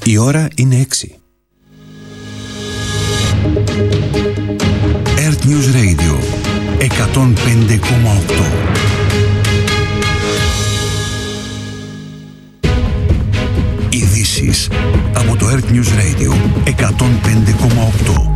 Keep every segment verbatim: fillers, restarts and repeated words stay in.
Η ώρα είναι έξι. Earth News Radio εκατόν πέντε κόμμα οκτώ. Ειδήσεις από το Earth News Radio εκατόν πέντε κόμμα οκτώ.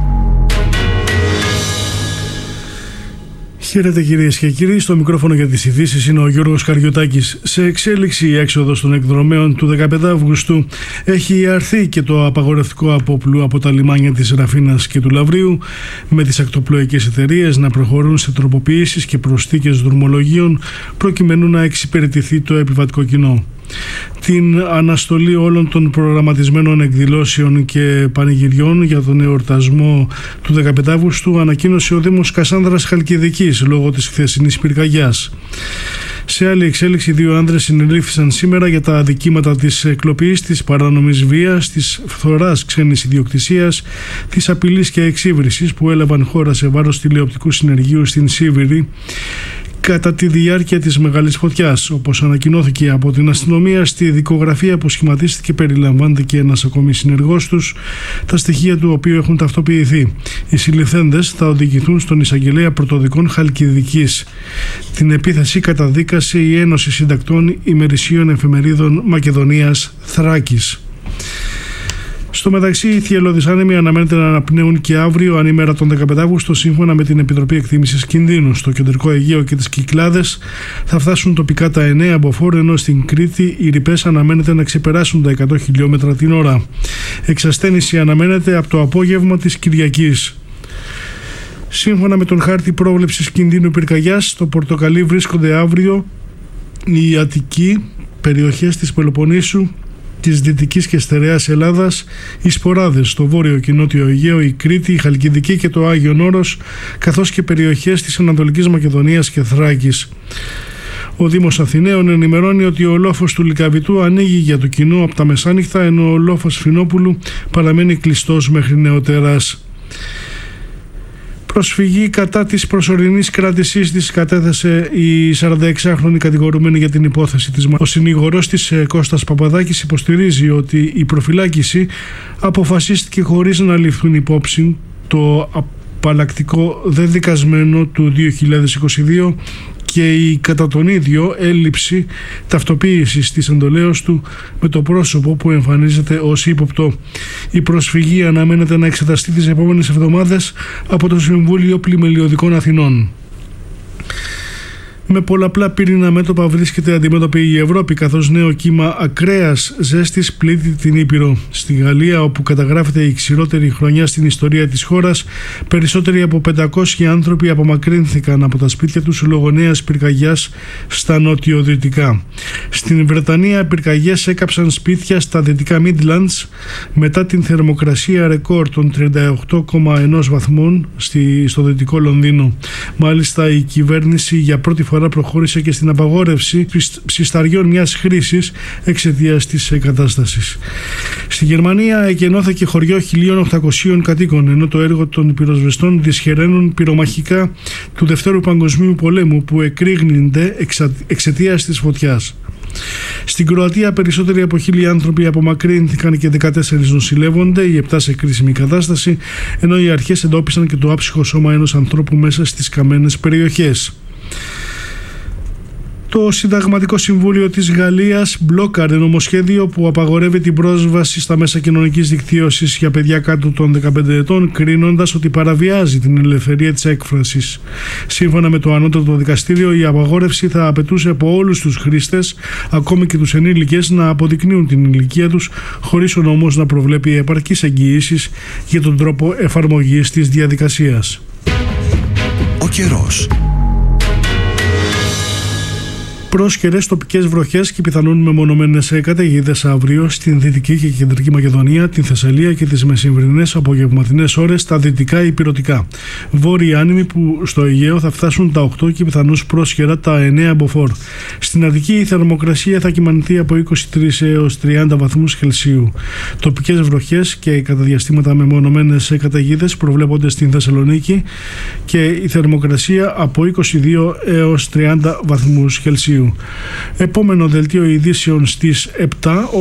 Χαίρετε κυρίες και κύριοι, στο μικρόφωνο για τις ειδήσεις είναι ο Γιώργος Καριωτάκης. Σε εξέλιξη η έξοδος των εκδρομέων του δεκαπέντε Αυγούστου έχει αρθεί και το απαγορευτικό απόπλου από τα λιμάνια της Ραφίνας και του Λαυρίου, με τις ακτοπλοϊκές εταιρείες να προχωρούν σε τροποποιήσεις και προσθήκες δρομολογίων προκειμένου να εξυπηρετηθεί το επιβατικό κοινό. Την αναστολή όλων των προγραμματισμένων εκδηλώσεων και πανηγυριών για τον εορτασμό του δεκαπέντε Αυγούστου ανακοίνωσε ο Δήμος Κασάνδρας Χαλκιδικής λόγω της χθεσινής πυρκαγιάς. Σε άλλη εξέλιξη, δύο άνδρες συνελήφθησαν σήμερα για τα αδικήματα της κλοπής, της παράνομης βίας, της φθοράς ξένης ιδιοκτησίας, της απειλής και εξύβρισης που έλαβαν χώρα σε βάρος τηλεοπτικού συνεργείου στην Σίβηρη κατά τη διάρκεια της μεγάλης φωτιάς. Όπως ανακοινώθηκε από την αστυνομία, στη δικογραφία που σχηματίστηκε περιλαμβάνεται και ένας ακόμη συνεργός τους, τα στοιχεία του οποίου έχουν ταυτοποιηθεί. Οι συλληφθέντες θα οδηγηθούν στον εισαγγελέα πρωτοδικών Χαλκιδικής. Την επίθεση καταδίκασε η Ένωση Συντακτών Ημερησίων Εφημερίδων Μακεδονίας Θράκης. Στο μεταξύ, οι θυελλώδεις άνεμοι αναμένεται να αναπνέουν και αύριο ανήμερα τον δεκαπέντε Αυγούστου, σύμφωνα με την Επιτροπή Εκτίμησης Κινδύνου. Στο κεντρικό Αιγαίο και τις Κυκλάδες θα φτάσουν τοπικά τα εννέα μποφόρ, ενώ στην Κρήτη οι ρηπές αναμένεται να ξεπεράσουν τα εκατό χιλιόμετρα την ώρα. Εξασθένηση αναμένεται από το απόγευμα της Κυριακής. Σύμφωνα με τον χάρτη πρόβλεψης κινδύνου πυρκαγιάς, στο πορτοκαλί βρίσκονται αύριο η Αττική, περιοχές της Πελοποννήσου, της Δυτικής και Στερεάς Ελλάδας, οι Σποράδες στο βόρειο και νότιο Αιγαίο, η Κρήτη, η Χαλκιδική και το Άγιον Όρος, καθώς και περιοχές της Ανατολικής Μακεδονίας και Θράκης. Ο Δήμος Αθηναίων ενημερώνει ότι ο λόφος του Λυκαβητού ανοίγει για το κοινό από τα μεσάνυχτα, ενώ ο λόφος Φινόπουλου παραμένει κλειστός μέχρι νεοτέρας. Προσφυγή κατά της προσωρινής κράτησής της κατέθεσε η σαρανταεξάχρονη κατηγορουμένη για την υπόθεση της. Ο συνήγορος της, Κώστας Παπαδάκης, υποστηρίζει ότι η προφυλάκηση αποφασίστηκε χωρίς να ληφθούν υπόψη το απαλλακτικό δεδικασμένο του δύο χιλιάδες είκοσι δύο και η κατά τον ίδιο έλλειψη ταυτοποίησης της εντολέως του με το πρόσωπο που εμφανίζεται ως ύποπτο. Η προσφυγή αναμένεται να εξεταστεί τις επόμενες εβδομάδες από το Συμβούλιο Πλημελιωδικών Αθηνών. Με πολλαπλά πυρήνα μέτωπα βρίσκεται αντιμέτωπη η Ευρώπη, καθώς νέο κύμα ακραίας ζέστης πλήττει την Ήπειρο. Στη Γαλλία, όπου καταγράφεται η ξηρότερη χρονιά στην ιστορία της χώρας, περισσότεροι από πεντακόσιοι άνθρωποι απομακρύνθηκαν από τα σπίτια τους λόγω νέας πυρκαγιάς στα νοτιοδυτικά. Στην Βρετανία, πυρκαγιές έκαψαν σπίτια στα δυτικά Midlands μετά την θερμοκρασία ρεκόρ των τριάντα οκτώ κόμμα ένα βαθμών στο δυτικό Λονδίνο. Μάλιστα, η κυβέρνηση για πρώτη φορά προχώρησε και στην απαγόρευση ψισταριών μιας χρήσης εξαιτίας της κατάστασης. Στη Γερμανία εκενώθηκε χωριό χίλια οκτακοσίων κατοίκων, ενώ το έργο των πυροσβεστών δυσχεραίνουν πυρομαχικά του Δευτέρου Παγκοσμίου Πολέμου που εκρήγνυνται εξαιτίας της φωτιάς. Στην Κροατία, περισσότεροι από χίλιοι άνθρωποι απομακρύνθηκαν και δεκατέσσερις νοσηλεύονται, οι επτά σε κρίσιμη κατάσταση, ενώ οι αρχές εντόπισαν και το άψυχο σώμα ενός ανθρώπου μέσα στις καμένες περιοχές. Το Συνταγματικό Συμβούλιο της Γαλλίας μπλόκαρε νομοσχέδιο που απαγορεύει την πρόσβαση στα μέσα κοινωνικής δικτύωσης για παιδιά κάτω των δεκαπέντε ετών, κρίνοντας ότι παραβιάζει την ελευθερία της έκφρασης. Σύμφωνα με το Ανώτατο Δικαστήριο, η απαγόρευση θα απαιτούσε από όλους τους χρήστες, ακόμη και τους ενήλικες, να αποδεικνύουν την ηλικία τους, χωρίς ο νόμος να προβλέπει επαρκείς εγγυήσεις για τον τρόπο εφαρμογής της διαδικασίας. Ο καιρός. Πρόσκαιρες τοπικές βροχές και πιθανόν μεμονωμένες καταιγίδες αύριο στην Δυτική και Κεντρική Μακεδονία, την Θεσσαλία και τις μεσημβρινές απογευματινές ώρες στα δυτικά υπηρετικά. Βόρειοι άνεμοι που στο Αιγαίο θα φτάσουν τα οκτώ και πιθανώς πρόσχερα τα εννέα μποφόρ. Στην Αττική η θερμοκρασία θα κυμανθεί από είκοσι τρεις έως τριάντα βαθμούς Κελσίου. Τοπικές βροχές και κατά διαστήματα μεμονωμένες καταιγίδες προβλέπονται στην Θεσσαλονίκη και η θερμοκρασία από είκοσι δύο έως τριάντα βαθμούς Κελσίου. Επόμενο δελτίο ειδήσεων στις επτά.